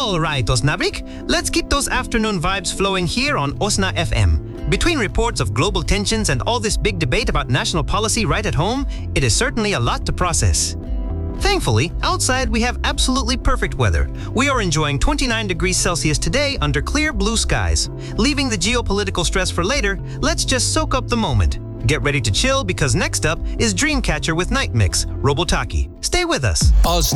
All right, Osnabrik, let's keep those afternoon vibes flowing here on Osna FM. Between reports of global tensions and all this big debate about national policy right at home, it is certainly a lot to process. Thankfully, outside we have absolutely perfect weather. We are enjoying 29 degrees Celsius today under clear blue skies. Leaving the geopolitical stress for later, let's just soak up the moment. Get ready to chill because next up is Dreamcatcher with Night Mix, Robotaki. Stay with us.